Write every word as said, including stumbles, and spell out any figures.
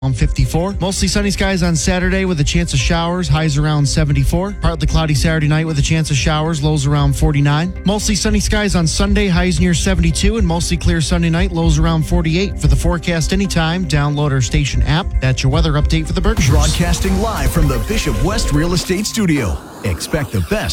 On fifty-four. Mostly sunny skies on Saturday with a chance of showers. Highs around seventy-four. Partly cloudy Saturday night with a chance of showers. Lows around forty-nine. Mostly sunny skies on Sunday. Highs near seventy-two. And mostly clear Sunday night. Lows around forty-eight. For the forecast anytime, download our station app. That's your weather update for the Berkshires. Broadcasting live from the Bishop West Real Estate Studio. Expect the best